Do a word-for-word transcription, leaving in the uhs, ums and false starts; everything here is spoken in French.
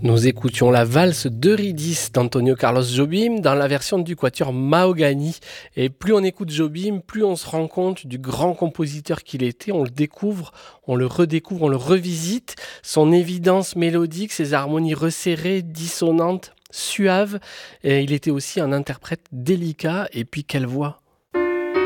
Nous écoutions la valse d'Eurydice d'Antonio Carlos Jobim dans la version du quatuor Mahogany. Et plus on écoute Jobim, plus on se rend compte du grand compositeur qu'il était. On le découvre, on le redécouvre, on le revisite. Son évidence mélodique, ses harmonies resserrées, dissonantes, suaves. Et il était aussi un interprète délicat. Et puis quelle voix!